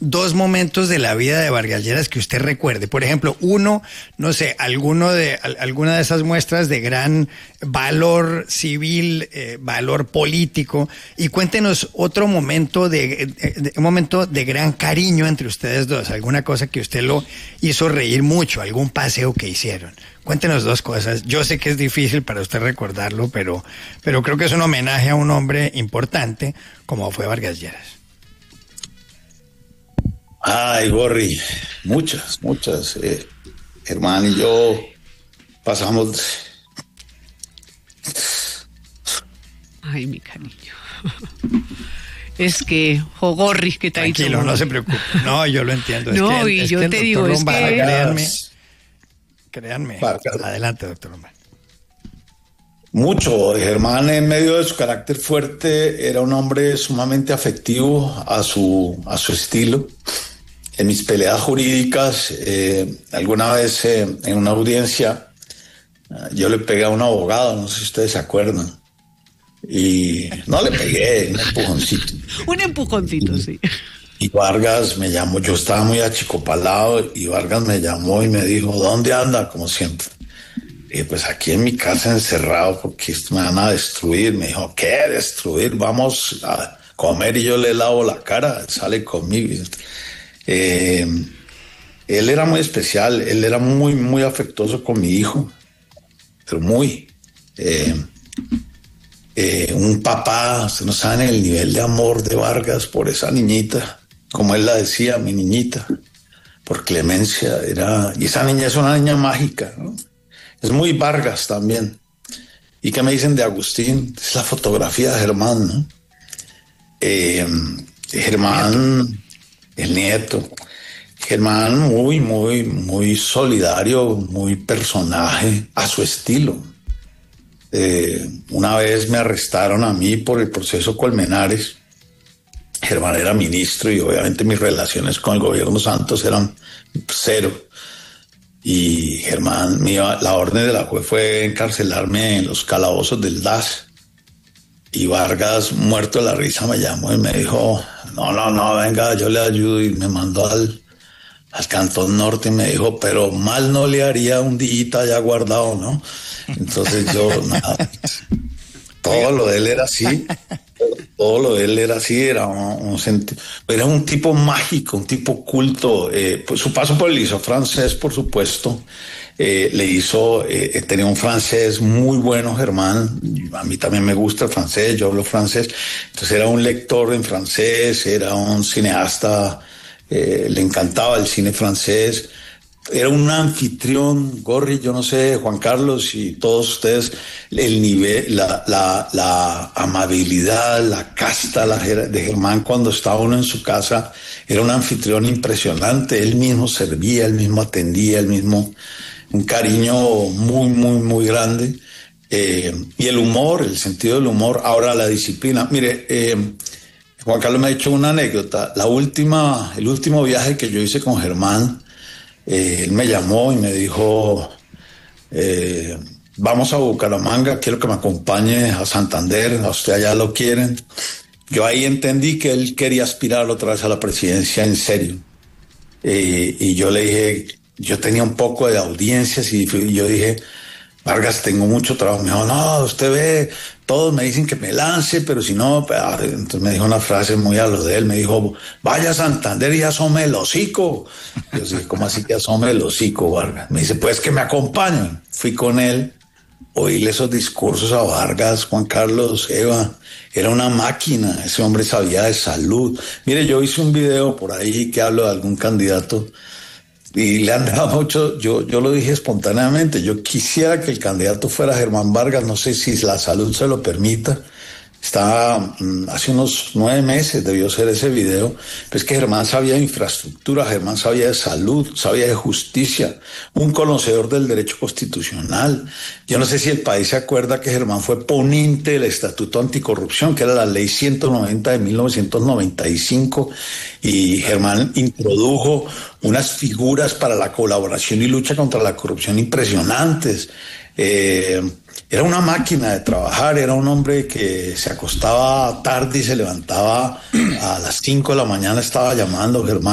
dos momentos de la vida de Vargas Lleras que usted recuerde. Por ejemplo, uno, no sé, alguna de esas muestras de gran valor civil, valor político, y cuéntenos otro momento un momento de gran cariño entre ustedes dos, alguna cosa que usted lo hizo reír mucho, algún paseo que hicieron. Cuéntenos dos cosas. Yo sé que es difícil para usted recordarlo, pero creo que es un homenaje a un hombre importante como fue Vargas Lleras. Ay, Gorri, muchas. Germán y yo pasamos... Ay, mi cariño. Es que, Gorri, que te ha dicho. Tranquilo, no se preocupe. No, yo lo entiendo. No, y yo te digo, es que... Créanme. Adelante, doctor Lombard. Mucho. Germán, en medio de su carácter fuerte, era un hombre sumamente afectivo a su estilo. En mis peleas jurídicas, alguna vez en una audiencia, yo le pegué a un abogado, no sé si ustedes se acuerdan, y no le pegué, un empujoncito. Un empujoncito, sí. Y Vargas me llamó, yo estaba muy achicopalado, y Vargas me llamó y me dijo, ¿dónde anda? Como siempre. Y pues aquí en mi casa encerrado, porque me van a destruir. Me dijo, ¿qué destruir? Vamos a comer y yo le lavo la cara, sale conmigo. Él era muy especial, él era muy afectuoso con mi hijo, pero muy. Un papá, ustedes no saben el nivel de amor de Vargas por esa niñita, como él la decía, mi niñita, por Clemencia, y esa niña es una niña mágica, ¿no? Es muy Vargas también. ¿Y qué me dicen de Agustín? Es la fotografía de Germán, ¿no? Germán, el nieto. Germán muy solidario, muy personaje a su estilo. Una vez me arrestaron a mí por el proceso Colmenares. Germán era ministro y obviamente mis relaciones con el gobierno Santos eran cero. Y Germán, la orden de la juez fue encarcelarme en los calabozos del DAS. Y Vargas, muerto de la risa, me llamó y me dijo, no, venga, yo le ayudo. Y me mandó al Cantón Norte y me dijo, pero mal no le haría un día allá guardado, ¿no? Entonces yo, nada, todo lo de él era así. Todo lo de él era así, era un tipo mágico, un tipo culto. Pues su paso por el Liceo francés, por supuesto, tenía un francés muy bueno, Germán. A mí también me gusta el francés, yo hablo francés. Entonces era un lector en francés, era un cineasta, le encantaba el cine francés. Era un anfitrión, Gorri, yo no sé, Juan Carlos y todos ustedes, el nivel, la amabilidad, la casta de Germán cuando estaba uno en su casa, era un anfitrión impresionante. Él mismo servía, él mismo atendía, un cariño muy grande. Y el humor, el sentido del humor, ahora la disciplina. Mire, Juan Carlos me ha dicho una anécdota. El último viaje que yo hice con Germán, él me llamó y me dijo, vamos a Bucaramanga, quiero que me acompañe a Santander, a usted allá lo quieren. Yo ahí entendí que él quería aspirar otra vez a la presidencia en serio. Y yo le dije, yo tenía un poco de audiencias y yo dije, Vargas, tengo mucho trabajo. Me dijo, no, usted ve, todos me dicen que me lance, pero si no, entonces me dijo una frase muy a lo de él, me dijo, vaya a Santander y asome el hocico. Yo dije, ¿cómo así que asome el hocico, Vargas? Me dice, pues que me acompañen. Fui con él, oírle esos discursos a Vargas, Juan Carlos, Eva, era una máquina, ese hombre sabía de salud. Mire, yo hice un video por ahí que hablo de algún candidato y le han dado mucho, yo lo dije espontáneamente, yo quisiera que el candidato fuera Germán Vargas, no sé si la salud se lo permita. Estaba hace unos 9 meses, debió ser ese video. Pues que Germán sabía de infraestructura, Germán sabía de salud, sabía de justicia, un conocedor del derecho constitucional. Yo no sé si el país se acuerda que Germán fue ponente del Estatuto Anticorrupción, que era la ley 190 de 1995, y Germán introdujo unas figuras para la colaboración y lucha contra la corrupción impresionantes. Era una máquina de trabajar, era un hombre que se acostaba tarde y se levantaba a las 5 de la mañana, estaba llamando, Germán.